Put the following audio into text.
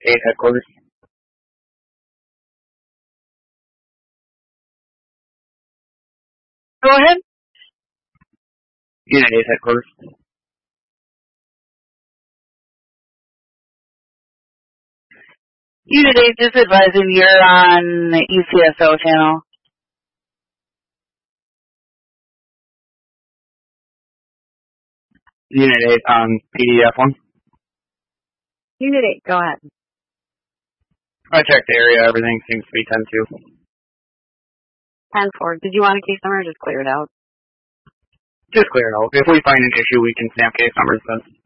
8 headquarters. Go ahead. Unit 8 headquarters. Unit 8, just advising you're on the ECSO channel. Unit 8 on PDF1. Unit 8, go ahead. I checked the area, everything seems to be 10-2. 10-4. Did you want a case number or just clear it out? Just clear it out. If we find an issue, we can snap case numbers then.